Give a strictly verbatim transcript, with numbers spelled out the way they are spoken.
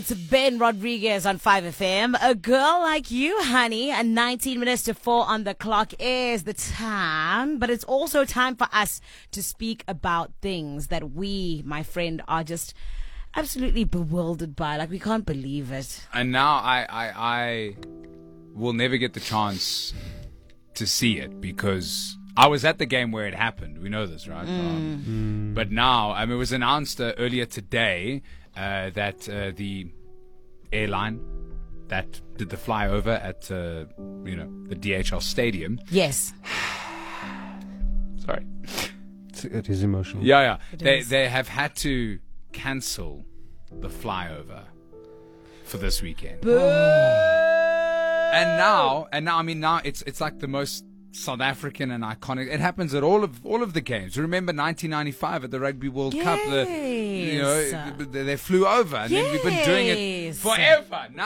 It's Ben Rodriguez on five F M. A girl like you, honey. And nineteen minutes to four on the clock is the time. But it's also time for us to speak about things that we, my friend, are just absolutely bewildered by. Like, we can't believe it. And now I, I, I will never get the chance to see it because I was at the game where it happened. We know this, right? Mm. Um, mm. But now, I mean, it was announced uh, earlier today uh, that uh, the airline that did the flyover at, uh, you know, the D H L Stadium. Yes. Sorry. It's, it is emotional. Yeah, yeah. It They is. they have had to cancel the flyover for this weekend. Boo! And now, and now, I mean, now it's it's like the most South African and iconic. It happens at all of all of the games. Remember nineteen ninety-five at the Rugby World Cup? The, you know, Yes. they, they flew over, and then we've been doing it Yes. forever.